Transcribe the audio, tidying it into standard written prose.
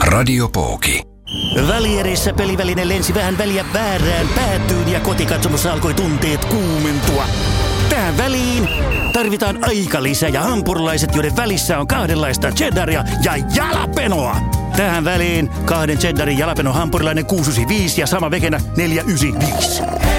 Radiopooki. Välierissä peliväline lensi vähän väliä väärään päätyyn ja kotikatsomossa alkoi tunteet kuumentua. Tähän väliin tarvitaan aikalisä ja hampurilaiset, joiden välissä on kahdenlaista cheddaria ja jalapenoa. Tähän väliin 2 cheddarin jalapeno hampurilainen 695 ja sama vegenä 495.